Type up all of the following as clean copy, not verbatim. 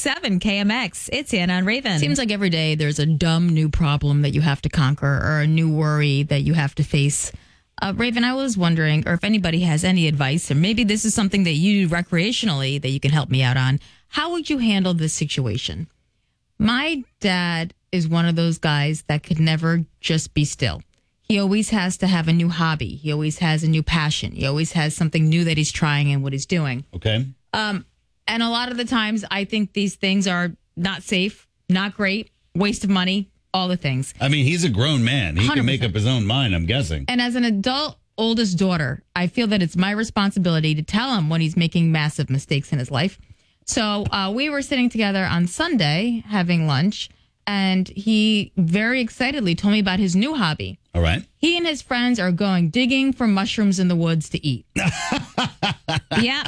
106.7 KMX. It's Anna and Raven. Seems like every day there's a dumb new problem that you have to conquer or a new worry that you have to face. Raven, I was wondering, or if anybody has any advice, or maybe this is something that you do recreationally that you can help me out on. How would you handle this situation? My dad is one of those guys that could never just be still. He always has to have a new hobby. He always has a new passion. He always has something new that he's trying and what he's doing. Okay. And a lot of the times I think these things are not safe, not great, waste of money, all the things. I mean, he's a grown man. He 100%. Can make up his own mind, I'm guessing. And as an adult oldest daughter, I feel that it's my responsibility to tell him when he's making massive mistakes in his life. So we were sitting together on Sunday having lunch, and he very excitedly told me about his new hobby. All right. He and his friends are going digging for mushrooms in the woods to eat. Yeah.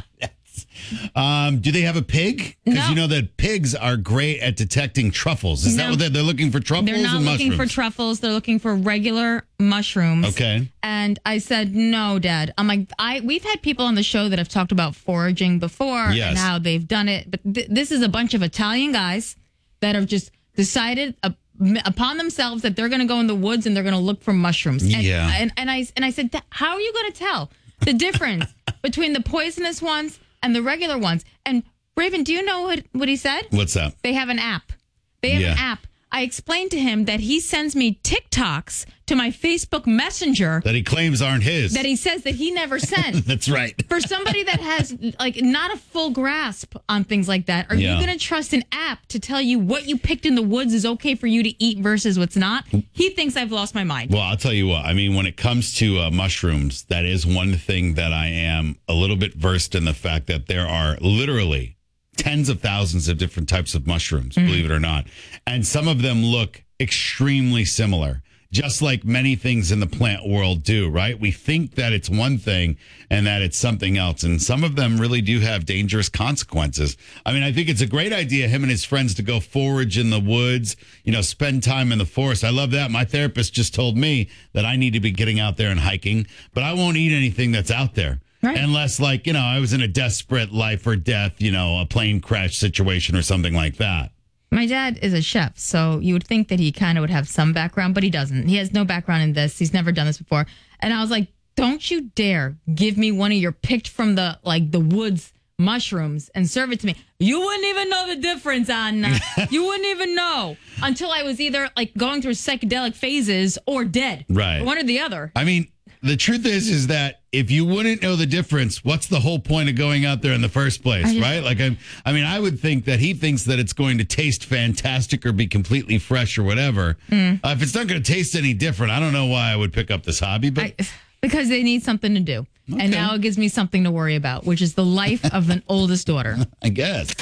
Do they have a pig? Because No. you know that pigs are great at detecting truffles. Is that what they're looking for? Truffles They're not and looking mushrooms? for truffles. They're looking for regular mushrooms. Okay. And I said, no, Dad. I'm like, we've had people on the show that have talked about foraging before and how they've done it. But this is a bunch of Italian guys that have just decided upon themselves that they're going to go in the woods and they're going to look for mushrooms. And, and I said, how are you going to tell the difference between the poisonous ones and the regular ones? And Raven, do you know what he said? What's that? They have an app. They have an app. I explained to him that he sends me TikToks to my Facebook Messenger that he claims aren't his. That he says that he never sent. That's right. For somebody that has like not a full grasp on things like that, are you going to trust an app to tell you what you picked in the woods is okay for you to eat versus what's not? He thinks I've lost my mind. Well, I'll tell you what. I mean, when it comes to mushrooms, that is one thing that I am a little bit versed in, the fact that there are literally tens of thousands of different types of mushrooms, believe it or not. And some of them look extremely similar, just like many things in the plant world do, right? We think that it's one thing and that it's something else. And some of them really do have dangerous consequences. I mean, I think it's a great idea, him and his friends, to go forage in the woods, spend time in the forest. I love that. My therapist just told me that I need to be getting out there and hiking, but I won't eat anything that's out there. Right. Unless, I was in a desperate life or death, a plane crash situation or something like that. My dad is a chef, so you would think that he kind of would have some background, but he doesn't. He has no background in this. He's never done this before. And I was like, don't you dare give me one of your picked from the woods mushrooms and serve it to me. You wouldn't even know the difference, Anna. You wouldn't even know until I was either going through psychedelic phases or dead. Right. One or the other. I mean, the truth is that if you wouldn't know the difference, what's the whole point of going out there in the first place, right? I would think that he thinks that it's going to taste fantastic or be completely fresh or whatever. If it's not going to taste any different, I don't know why I would pick up this hobby. But because they need something to do. Okay. And now it gives me something to worry about, which is the life of an oldest daughter. I guess.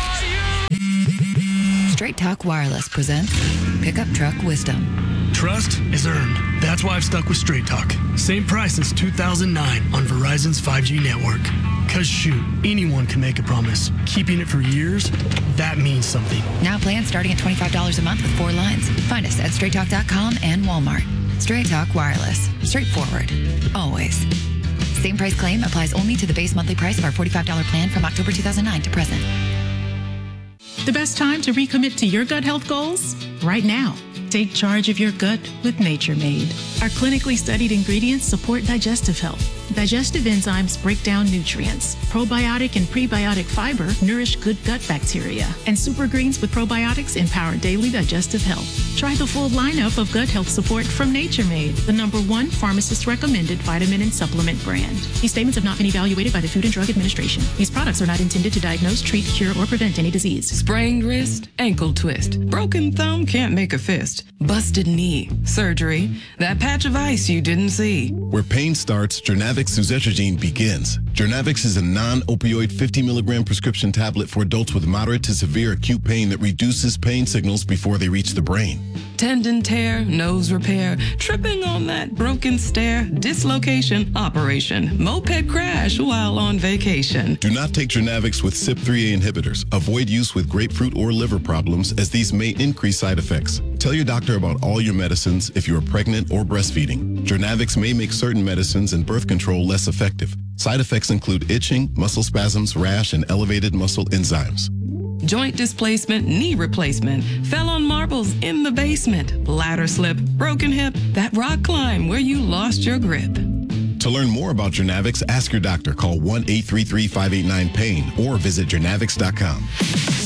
Straight Talk Wireless presents Pickup Truck Wisdom. Trust is earned. That's why I've stuck with Straight Talk. Same price since 2009 on Verizon's 5G network. Because shoot, anyone can make a promise. Keeping it for years, that means something. Now plans starting at $25 a month with 4 lines. Find us at straighttalk.com and Walmart. Straight Talk Wireless. Straightforward. Always. Same price claim applies only to the base monthly price of our $45 plan from October 2009 to present. The best time to recommit to your gut health goals? Right now. Take charge of your gut with Nature Made. Our clinically studied ingredients support digestive health. Digestive enzymes break down nutrients. Probiotic and prebiotic fiber nourish good gut bacteria. And super greens with probiotics empower daily digestive health. Try the full lineup of gut health support from Nature Made, the #1 pharmacist-recommended vitamin and supplement brand. These statements have not been evaluated by the Food and Drug Administration. These products are not intended to diagnose, treat, cure, or prevent any disease. Sprained wrist, ankle twist, broken thumb can't make a fist, busted knee, surgery, that patch of ice you didn't see. Where pain starts, Jernavix suzetrigine begins. Jernavix is a non-opioid 50 milligram prescription tablet for adults with moderate to severe acute pain that reduces pain signals before they reach the brain. Tendon tear, nose repair, tripping on that broken stair, dislocation, operation, moped crash while on vacation. Do not take Jernavix with CYP3A inhibitors. Avoid use with grapefruit or liver problems, as these may increase side effects. Tell your doctor about all your medicines if you are pregnant or breastfeeding. Jernavix may make certain medicines and birth control less effective. Side effects include itching, muscle spasms, rash, and elevated muscle enzymes. joint displacement, knee replacement, fell on marbles in the basement, ladder slip, broken hip, that rock climb where you lost your grip. To learn more about Jernavix, ask your doctor. Call 1-833-589-PAIN or visit jernavix.com.